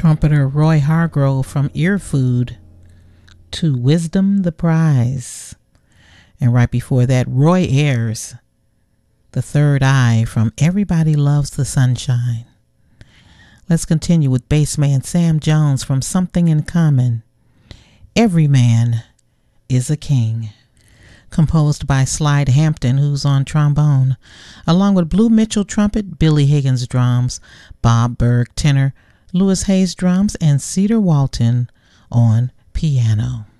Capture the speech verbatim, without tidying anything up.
trumpeter Roy Hargrove from Earfood, To Wisdom the Prize. And right before that, Roy Ayers, The Third Eye from Everybody Loves the Sunshine. Let's continue with bassman Sam Jones from Something in Common, Every Man is a King, composed by Slide Hampton, who's on trombone, along with Blue Mitchell trumpet, Billy Higgins drums, Bob Berg tenor, Louis Hayes drums, and Cedar Walton on piano.